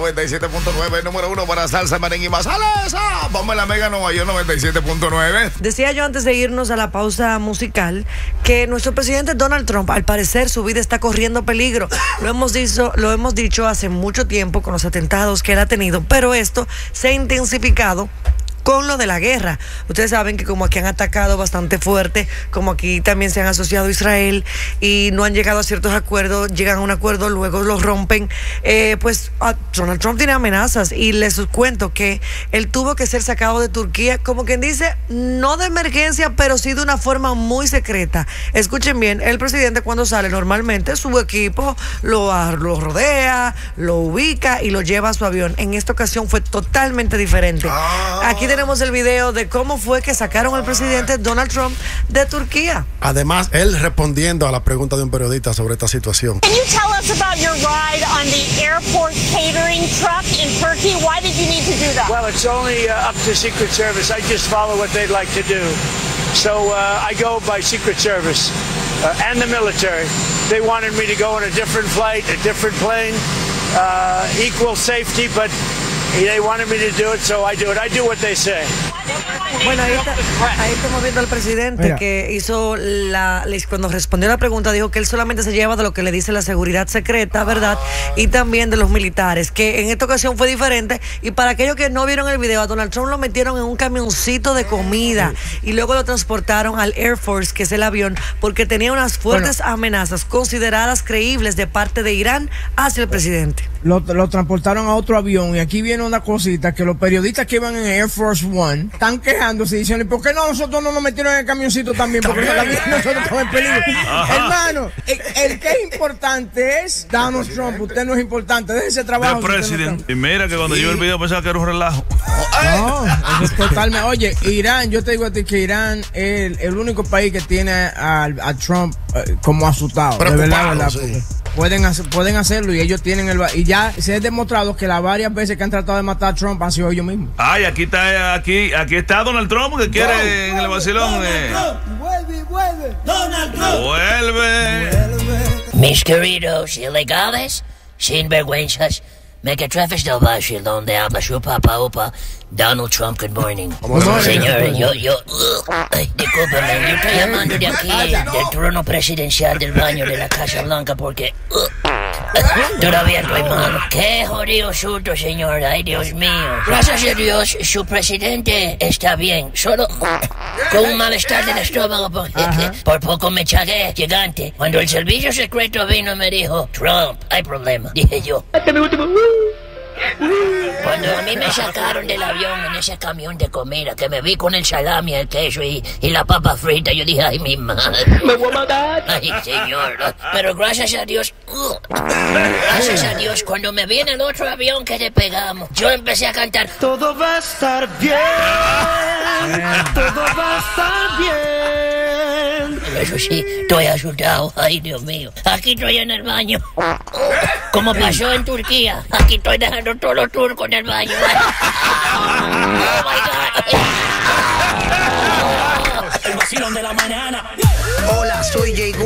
97.9, número 1 para salsa, merengue y más. ¡Salsa! Ponme la Mega Nueva York 97.9. Decía yo antes de irnos a la pausa musical que nuestro presidente Donald Trump, al parecer, su vida está corriendo peligro. Lo hemos dicho hace mucho tiempo con los atentados que él ha tenido, pero esto se ha intensificado con lo de la guerra. Ustedes saben que como aquí han atacado bastante fuerte, como aquí también se han asociado a Israel y no han llegado a ciertos acuerdos, llegan a un acuerdo, luego los rompen, pues Donald Trump tiene amenazas y les cuento que él tuvo que ser sacado de Turquía, como quien dice, no de emergencia, pero sí de una forma muy secreta. Escuchen bien, el presidente cuando sale normalmente su equipo lo rodea, lo ubica y lo lleva a su avión. En esta ocasión fue totalmente diferente. Aquí tenemos el video de cómo fue que sacaron al presidente Donald Trump de Turquía. Además, él respondiendo a la pregunta de un periodista sobre esta situación. Can you tell us about your ride on the airport catering truck in Turkey? Why did you need to do that? Well, it's only up to Secret Service. I just follow what they'd like to do. So I go by Secret Service and the military. They wanted me to go on a different flight, a different plane, equal safety, but they wanted me to do it, so I do it. I do what they say. Bueno, ahí estamos viendo al presidente. Mira, que hizo cuando respondió la pregunta, dijo que él solamente se lleva de lo que le dice la seguridad secreta, ¿verdad? Y también de los militares, que en esta ocasión fue diferente. Y para aquellos que no vieron el video, a Donald Trump lo metieron en un camioncito de comida y luego lo transportaron al Air Force, que es el avión, porque tenía unas fuertes amenazas consideradas creíbles de parte de Irán hacia el presidente. Lo transportaron a otro avión y aquí viene una cosita, que los periodistas que iban en Air Force One están quejándose y diciendo, ¿por qué no nosotros no nos metieron en el camioncito también? Porque nosotros estamos en peligro. Hermano, el que es importante es Donald Trump. Usted no es importante, deje ese trabajo. Y mira que cuando yo vi el video pensaba que era un relajo. No, eso es totalmente. Oye, Irán, yo te digo a ti que Irán es el único país que tiene a Trump como asustado. De verdad. Sí. Pueden hacerlo y ellos tienen y ya se ha demostrado que las varias veces que han tratado de matar a Trump han sido ellos mismos. Ay, aquí está Donald Trump que quiere en el vacilón. Vuelve. Donald Trump. Vuelve. Mis queridos ilegales, sinvergüenzas, mequetrefes del Bashir, donde habla su papá upa, Donald Trump, good morning. Señores, discúlpenme, yo estoy llamando de aquí, del trono presidencial del baño de la Casa Blanca, porque todavía estoy malo. Qué jodido susto, señor, ay Dios mío. Gracias a Dios, su presidente está bien, solo con un malestar del estómago, por poco me chagué, gigante. Cuando el servicio secreto vino me dijo, Trump, hay problema, dije yo. Cuando a mí me sacaron del avión en ese camión de comida, que me vi con el salami, el queso y la papa frita, yo dije, ay, mi madre. Me voy a matar. Ay, señor. Pero gracias a Dios, cuando me vi en el otro avión que despegamos, yo empecé a cantar, todo va a estar bien, todo va a estar bien. Eso sí, estoy asustado, ay, Dios mío. Aquí estoy en el baño. Como pasó en Turquía, aquí estoy dejando todos los turcos en el baño. Oh my God. El vacilón de la mañana. Hola, soy Jay